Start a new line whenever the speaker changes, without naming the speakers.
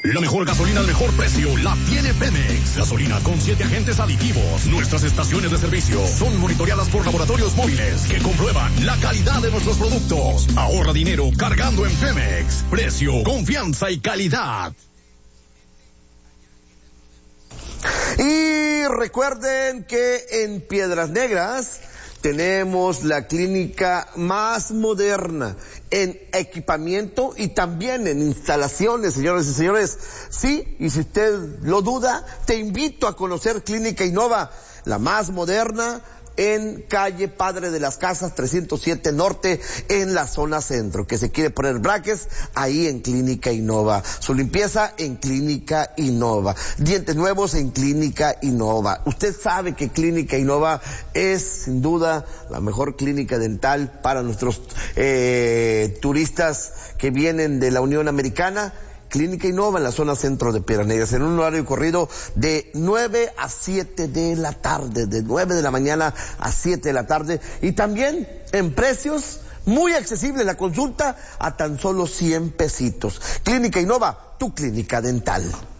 La mejor gasolina al mejor precio la tiene Pemex. Gasolina con 7 agentes aditivos. Nuestras estaciones de servicio son monitoreadas por laboratorios móviles que comprueban la calidad de nuestros productos. Ahorra dinero cargando en Pemex. Precio, confianza y calidad.
Y recuerden que en Piedras Negras tenemos la clínica más moderna en equipamiento y también en instalaciones, señores y señores. Sí, y si usted lo duda, te invito a conocer Clínica Innova, la más moderna, en calle Padre de las Casas 307 Norte, en la zona centro. Que se quiere poner brackets, ahí en Clínica Innova. Su limpieza en Clínica Innova. Dientes nuevos en Clínica Innova. Usted sabe que Clínica Innova es sin duda la mejor clínica dental para nuestros turistas que vienen de la Unión Americana. Clínica Innova en la zona centro de Piedras Negras, en un horario corrido de 9 a 7 de la tarde, de 9 de la mañana a 7 de la tarde, y también en precios muy accesibles, la consulta a tan solo 100 pesitos. Clínica Innova, tu clínica dental.